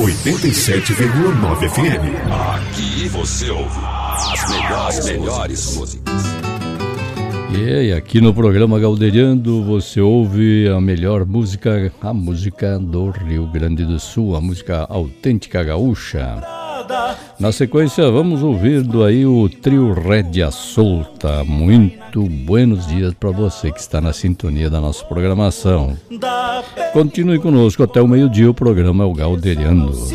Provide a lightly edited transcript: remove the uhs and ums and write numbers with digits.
87,9 FM. Aqui você ouve as melhores músicas. E aqui no programa Galderiando você ouve a melhor música, a música do Rio Grande do Sul, a música autêntica gaúcha. Na sequência vamos ouvindo aí o trio Rédea Solta. Muito buenos dias para você que está na sintonia da nossa programação. Continue conosco até o meio-dia, o programa é o Galderiando.